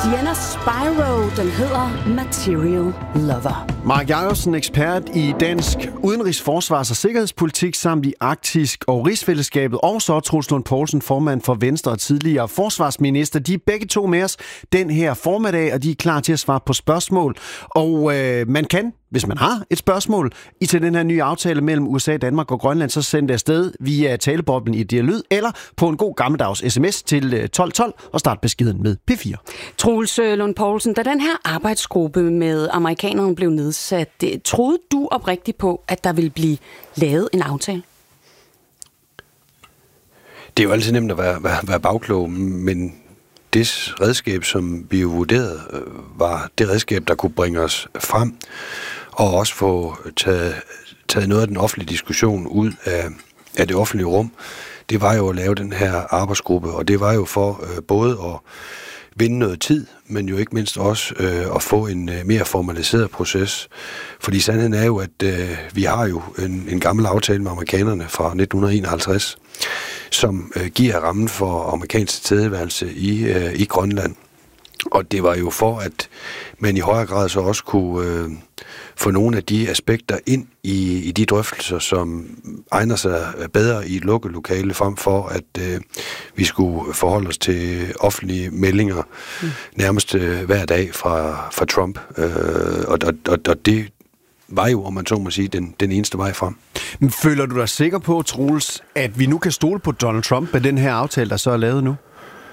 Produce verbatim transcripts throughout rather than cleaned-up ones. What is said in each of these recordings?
Sienna Spyro, den hedder Material Lover. Mark Jacobsen, ekspert i dansk udenrigs-, forsvars- og sikkerhedspolitik samt i arktisk og rigsfællesskabet, og så Troels Lund Poulsen, formand for Venstre og tidligere forsvarsminister. De er begge to med os den her formiddag, og de er klar til at svare på spørgsmål. Og øh, man kan, hvis man har et spørgsmål i til den her nye aftale mellem U S A, Danmark og Grønland, så send det afsted via taleboblen i Dialyd eller på en god gammeldags sms til tolv tolv og start beskeden med P fire. Troels Lund Poulsen, da den her arbejdsgruppe med amerikanerne blev nedsat, troede du oprigtigt på, at der ville blive lavet en aftale? Det er jo altid nemt at være, være, være bagklog, men det redskab, som vi jo vurderede, var det redskab, der kunne bringe os frem, og også få taget, taget noget af den offentlige diskussion ud af, af det offentlige rum. Det var jo at lave den her arbejdsgruppe, og det var jo for øh, både at vinde noget tid, men jo ikke mindst også øh, at få en øh, mere formaliseret proces. Fordi sandheden er jo, at øh, vi har jo en, en gammel aftale med amerikanerne fra nitten enoghalvtreds, som øh, giver rammen for amerikansk tilstedeværelse i, øh, i Grønland. Og det var jo for, at man i højere grad så også kunne øh, få nogle af de aspekter ind i, i de drøftelser, som egner sig bedre i et lukket lokale, frem for at øh, vi skulle forholde os til offentlige meldinger mm. nærmest øh, hver dag fra, fra Trump. Øh, og, og, og det var jo, om man så må sige, den, den eneste vej frem. Men føler du dig sikker på, Troels, at vi nu kan stole på Donald Trump med den her aftale, der så er lavet nu?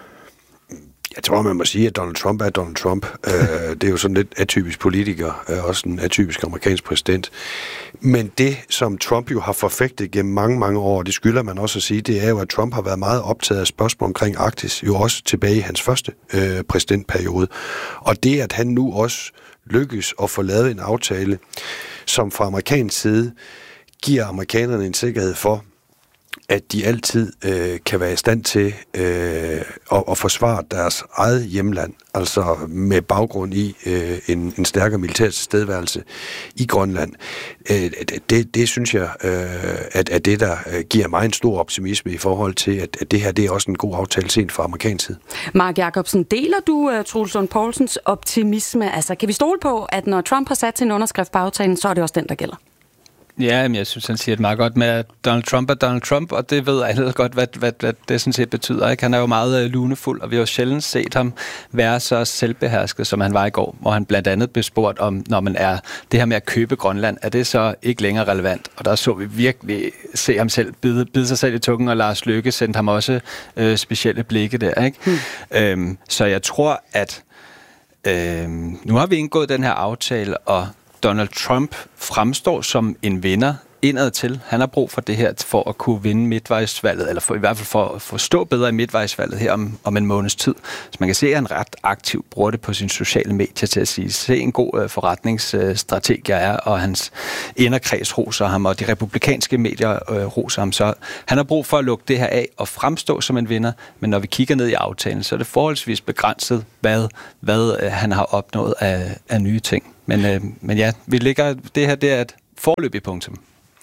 Jeg tror, man må sige, at Donald Trump er Donald Trump. Det er jo sådan lidt atypisk politiker, også en atypisk amerikansk præsident. Men det, som Trump jo har forfægtet gennem mange, mange år, det skylder man også at sige, det er jo, at Trump har været meget optaget af spørgsmål omkring Arktis, jo også tilbage i hans første øh, præsidentperiode. Og det, at han nu også lykkes at få lavet en aftale, som fra amerikansk side giver amerikanerne en sikkerhed for, at de altid øh, kan være i stand til øh, at, at forsvare deres eget hjemland, altså med baggrund i øh, en, en stærkere militær tilstedeværelse i Grønland. Øh, det, det synes jeg, øh, at, at det, der giver mig en stor optimisme i forhold til, at, at det her det er også en god aftale sent fra amerikansk side. Mark Jacobsen, deler du uh, Troels Lund Poulsens optimisme? Altså, kan vi stole på, at når Trump har sat sin underskrift på aftalen, så er det også den, der gælder? Ja, men jeg synes, han siger det meget godt med, at Donald Trump er Donald Trump, og det ved alle godt, hvad, hvad, hvad det sådan set betyder. Ikke? Han er jo meget øh, lunefuld, og vi har jo sjældent set ham være så selvbehersket, som han var i går, hvor han blandt andet blev spurgt om, når man er det her med at købe Grønland, er det så ikke længere relevant? Og der så vi virkelig se ham selv bide, bide sig selv i tungen, og Lars Løkke sendte ham også øh, specielle blikke der. Ikke? Hmm. Øhm, så jeg tror, at øh, nu har vi indgået den her aftale, og Donald Trump fremstår som en vinder indad til. Han har brug for det her for at kunne vinde midtvejsvalget, eller for, i hvert fald for at forstå bedre i midtvejsvalget her om, om en måneds tid. Så man kan se, at han ret aktivt bruger det på sine sociale medier til at sige, se en god uh, forretningsstrateg jeg er, og hans inderkreds roser ham, og de republikanske medier uh, roser ham. Så han har brug for at lukke det her af og fremstå som en vinder, men når vi kigger ned i aftalen, så er det forholdsvis begrænset, hvad, hvad uh, han har opnået af, af nye ting. Men, øh, men ja, vi ligger, det her det er et foreløbigt punktum.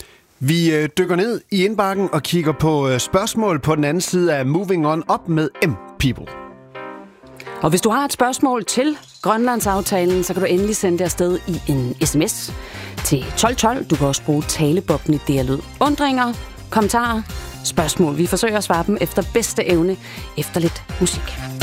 Vi øh, dykker ned i indbakken og kigger på øh, spørgsmål på den anden side af Moving On Up med M-People. Og hvis du har et spørgsmål til Grønlandsaftalen, så kan du endelig sende det afsted i en sms til tolv tolv. Du kan også bruge talebobben i Dialyd. Undringer, kommentarer, spørgsmål. Vi forsøger at svare dem efter bedste evne efter lidt musik.